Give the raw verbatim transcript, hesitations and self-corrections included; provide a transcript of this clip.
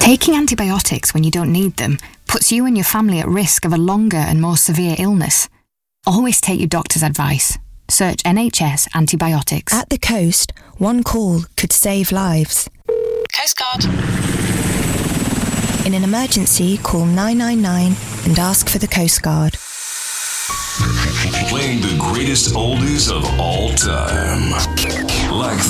Taking antibiotics when you don't need them puts you and your family at risk of a longer and more severe illness. Always take your doctor's advice. Search N H S antibiotics. At the coast, one call could save lives. Coast Guard. In an emergency, call nine nine nine and ask for the Coast Guard. Playing the greatest oldies of all time. Like